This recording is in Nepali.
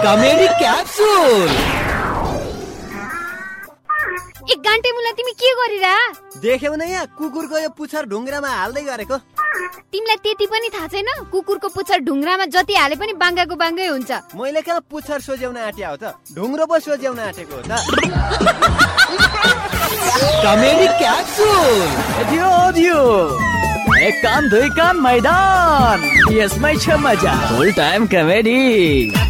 Comedy capsule. एक घन्टे मुला तिमी के गरिरा? देख्यौ न यहाँ कुकुरको यो पुच्छर ढुङ्ग्रामा हाल्दै गरेको। तिमीलाई त्यति पनि थाहा छैन? कुकुरको पुच्छर ढुङ्ग्रामा जति हाले पनि बाङ्गाको बाङ्गै हुन्छ। मैले कहाँ पुच्छर सोझ्याउन आँट्या हो त, ढुङ्ग्रो पो सोझ्याउन आँटेको हो त। Comedy capsule. एक काम दुई काम मैदान, यसमै छ मजा। फुल टाइम कमेडी।